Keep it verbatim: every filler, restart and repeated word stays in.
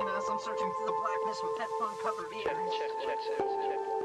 And as I'm searching through the blackness with headphone covered ears. Check, check, check, check.